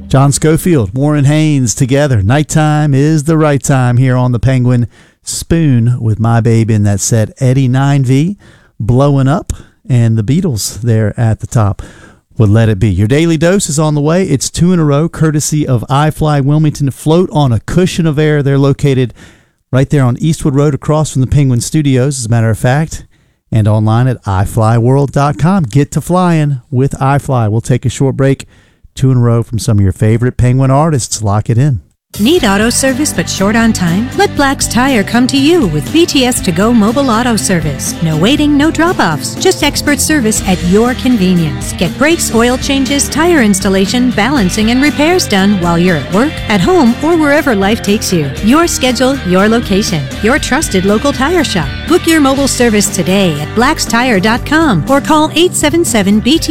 John Schofield, Warren Haynes together. Nighttime is the right time here on the Penguin. Spoon with My Babe in that set. Eddie 9V, Blowing Up, and the Beatles there at the top would Let It Be. Your daily dose is on the way. It's 2 in a row, courtesy of iFly Wilmington. Float on a cushion of air. They're located right there on Eastwood Road across from the Penguin Studios, as a matter of fact, and online at iFlyWorld.com. Get to flying with iFly. We'll take a short break. 2 in a row from some of your favorite Penguin artists. Lock it in. Need auto service but short on time? Let Black's Tire come to you with BTS To Go mobile auto service. No waiting, no drop-offs, just expert service at your convenience. Get brakes, oil changes, tire installation, balancing, and repairs done while you're at work, at home, or wherever life takes you. Your schedule, your location, your trusted local tire shop. Book your mobile service today at blackstire.com or call 877-BT